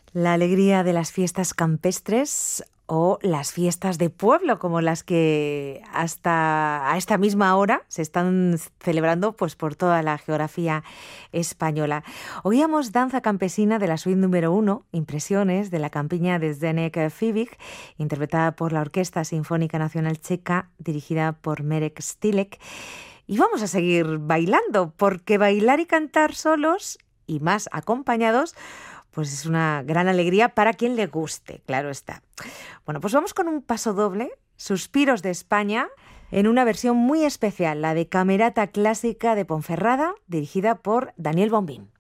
La alegría de las fiestas campestres o las fiestas de pueblo, como las que hasta a esta misma hora se están celebrando pues por toda la geografía española. Oíamos Danza Campesina de la suite número 1, Impresiones, de la campiña de Zdeněk Fibic, interpretada por la Orquesta Sinfónica Nacional Checa, dirigida por Marek Stilek. Y vamos a seguir bailando, porque bailar y cantar solos y más acompañados pues es una gran alegría para quien le guste, claro está. Bueno, pues vamos con un paso doble, Suspiros de España, en una versión muy especial, la de Camerata Clásica de Ponferrada, dirigida por Daniel Bombín.